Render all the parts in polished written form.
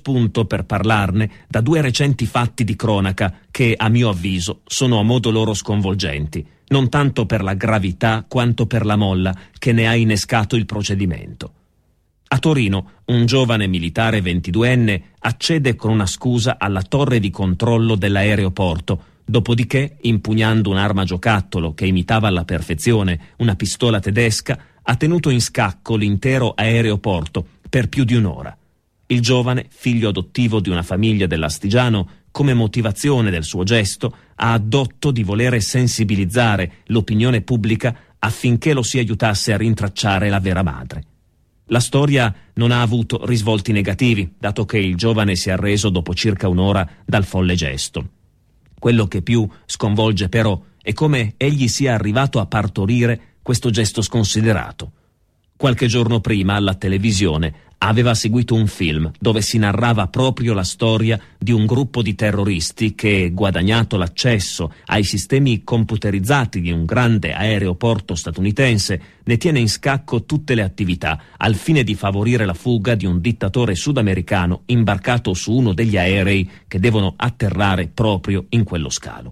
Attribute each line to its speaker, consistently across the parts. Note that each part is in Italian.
Speaker 1: spunto per parlarne da 2 recenti fatti di cronaca che, a mio avviso, sono a modo loro sconvolgenti, non tanto per la gravità quanto per la molla che ne ha innescato il procedimento. A Torino, un giovane militare 22enne accede con una scusa alla torre di controllo dell'aeroporto, dopodiché, impugnando un'arma giocattolo che imitava alla perfezione una pistola tedesca, ha tenuto in scacco l'intero aeroporto per più di un'ora. Il giovane, figlio adottivo di una famiglia dell'Astigiano, come motivazione del suo gesto, ha addotto di volere sensibilizzare l'opinione pubblica affinché lo si aiutasse a rintracciare la vera madre. La storia non ha avuto risvolti negativi, dato che il giovane si è arreso dopo circa un'ora dal folle gesto. Quello che più sconvolge però è come egli sia arrivato a partorire questo gesto sconsiderato. Qualche giorno prima, alla televisione, aveva seguito un film dove si narrava proprio la storia di un gruppo di terroristi che, guadagnato l'accesso ai sistemi computerizzati di un grande aeroporto statunitense, ne tiene in scacco tutte le attività al fine di favorire la fuga di un dittatore sudamericano imbarcato su uno degli aerei che devono atterrare proprio in quello scalo.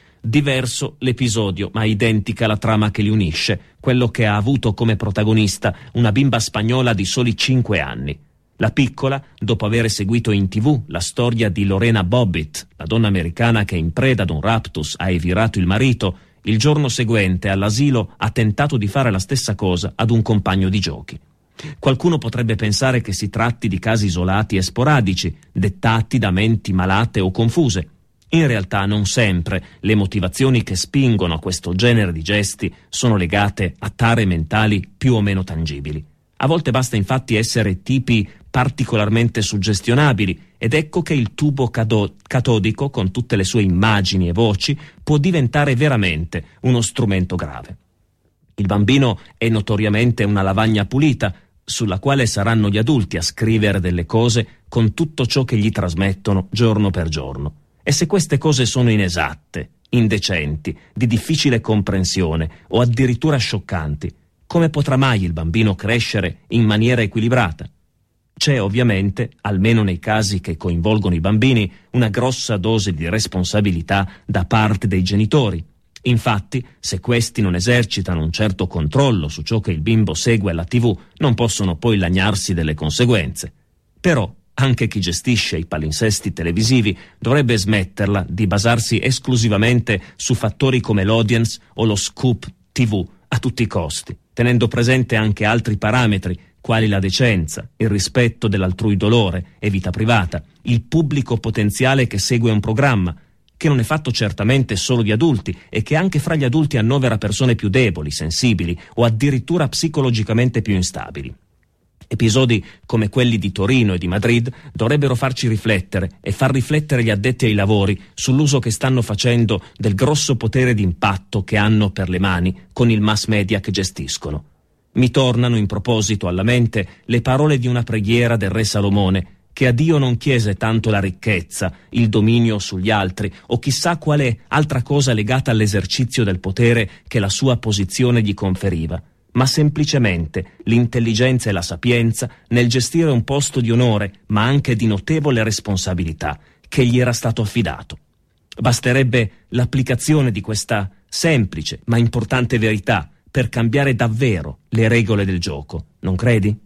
Speaker 1: Diverso l'episodio, ma identica la trama che li unisce, quello che ha avuto come protagonista una bimba spagnola di soli 5 anni. La piccola, dopo aver seguito in TV la storia di Lorena Bobbitt, la donna americana che in preda ad un raptus ha evirato il marito, il giorno seguente all'asilo ha tentato di fare la stessa cosa ad un compagno di giochi. Qualcuno potrebbe pensare che si tratti di casi isolati e sporadici, dettati da menti malate o confuse. In realtà non sempre le motivazioni che spingono a questo genere di gesti sono legate a tare mentali più o meno tangibili. A volte basta infatti essere tipi particolarmente suggestionabili ed ecco che il tubo catodico, con tutte le sue immagini e voci, può diventare veramente uno strumento grave. Il bambino è notoriamente una lavagna pulita, sulla quale saranno gli adulti a scrivere delle cose con tutto ciò che gli trasmettono giorno per giorno. E se queste cose sono inesatte, indecenti, di difficile comprensione o addirittura scioccanti, come potrà mai il bambino crescere in maniera equilibrata? C'è ovviamente, almeno nei casi che coinvolgono i bambini, una grossa dose di responsabilità da parte dei genitori. Infatti, se questi non esercitano un certo controllo su ciò che il bimbo segue alla TV, non possono poi lagnarsi delle conseguenze. Però, anche chi gestisce i palinsesti televisivi dovrebbe smetterla di basarsi esclusivamente su fattori come l'audience o lo scoop TV a tutti i costi, tenendo presente anche altri parametri quali la decenza, il rispetto dell'altrui dolore e vita privata, il pubblico potenziale che segue un programma, che non è fatto certamente solo di adulti e che anche fra gli adulti annovera persone più deboli, sensibili o addirittura psicologicamente più instabili. Episodi come quelli di Torino e di Madrid dovrebbero farci riflettere e far riflettere gli addetti ai lavori sull'uso che stanno facendo del grosso potere d'impatto che hanno per le mani con il mass media che gestiscono. Mi tornano in proposito alla mente le parole di una preghiera del re Salomone, che a Dio non chiese tanto la ricchezza, il dominio sugli altri o chissà quale altra cosa legata all'esercizio del potere che la sua posizione gli conferiva, ma semplicemente l'intelligenza e la sapienza nel gestire un posto di onore, ma anche di notevole responsabilità, che gli era stato affidato. Basterebbe l'applicazione di questa semplice ma importante verità per cambiare davvero le regole del gioco, non credi?